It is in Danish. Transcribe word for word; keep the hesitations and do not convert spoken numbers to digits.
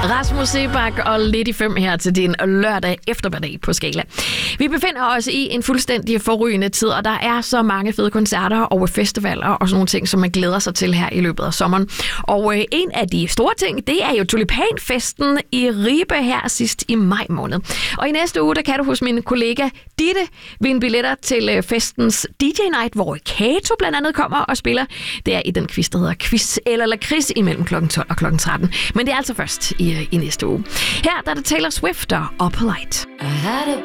Rasmus Seebach og lidt i fem her til din lørdag eftermiddag på Skala. Vi befinder os i en fuldstændig forrygende tid, og der er så mange fede koncerter og festivaler og sådan nogle ting, som man glæder sig til her i løbet af sommeren. Og øh, en af de store ting, det er jo Tulipanfesten i Ribe her sidst i maj måned. Og i næste uge, der kan du hos min kollega Ditte vinde billetter til øh, festens D J Night, hvor Kato blandt andet kommer og spiller. Det er i den quiz, der hedder Quiz eller Lakrids imellem klokken tolv og klokken tretten. Men det er altså først i, i næste uge. Her der er det Taylor Swift og Opalite.